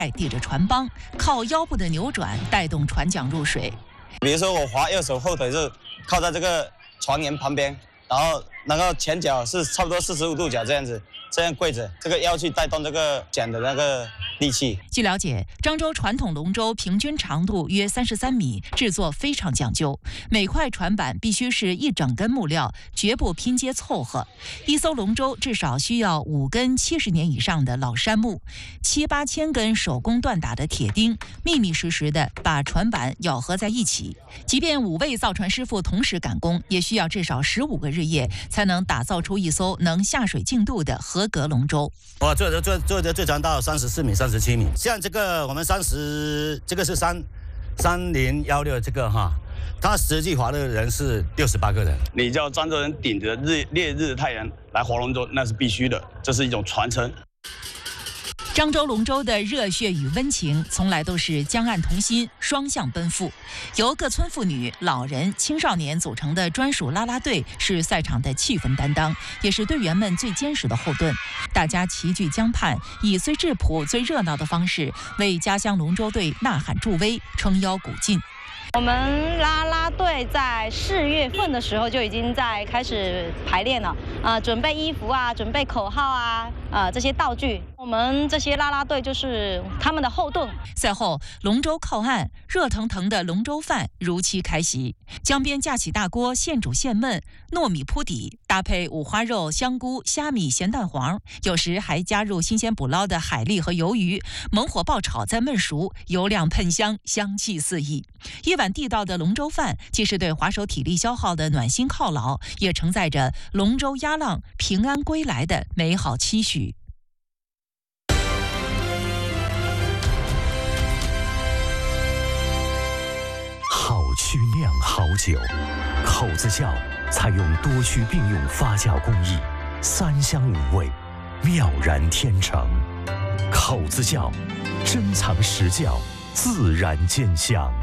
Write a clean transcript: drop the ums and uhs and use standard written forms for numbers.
抵着船帮，靠腰部的扭转带动船桨入水。 比如说我划右手后腿是靠在这个船沿旁边，然后那个前脚是差不多45度角这样子，这样跪着，这个腰去带动这个桨的那个力气。 据了解，漳州传统龙舟平均长度约33米，制作非常讲究。每块船板必须是一整根木料，绝不拼接凑合。一艘龙舟至少需要5根70年以上的老杉木，7、8千根手工锻打的铁钉，密密实实地把船板咬合在一起。即便5位造船师傅同时赶工，也需要至少15个日夜，才能打造出一艘能下水竞渡的合格龙舟。 我做的最长到34米、37米。像这个我们这个是3016这个哈，他实际划的人是68个人。 你叫漳州人顶着烈日太阳来划龙舟，那是必须的，这是一种传承。 漳州龙舟的热血与温情，从来都是江岸同心，双向奔赴。由各村妇女、老人、青少年组成的专属啦啦队，是赛场的气氛担当，也是队员们最坚实的后盾。大家齐聚江畔，以最质朴、最热闹的方式，为家乡龙舟队呐喊助威，撑腰鼓劲。 我们啦啦队在4月份的时候就已经在开始排练了，准备衣服啊，准备口号啊，这些道具。我们这些啦啦队就是他们的后盾。 赛后，龙舟靠岸，热腾腾的龙舟饭如期开席。江边架起大锅，现煮现焖，糯米铺底，搭配五花肉、香菇、虾米、咸蛋黄，有时还加入新鲜捕捞的海蛎和鱿鱼，猛火爆炒再焖熟，油亮喷香，香气四溢。一碗地道的龙舟饭，既是对划手体力消耗的暖心犒劳，也承载着龙舟压浪平安归来的美好期许。 好曲酿好酒，口子窖采用多区并用发酵工艺，3香5味，妙然天成。口子窖珍藏实窖，自然见香。